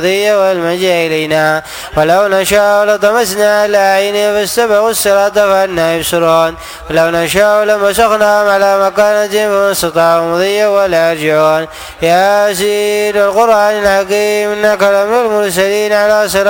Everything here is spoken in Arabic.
والمجيء إلينا، ولو نشاء لطمسنا على أعينهم فاستبقوا الصراط فأنى يبصرون، ولو نشاء لمسخناهم على مكانتهم فما استطاعوا مضيا ولا يرجعون. ياسين القرآن الحكيم إنك لمن المرسلين على صراط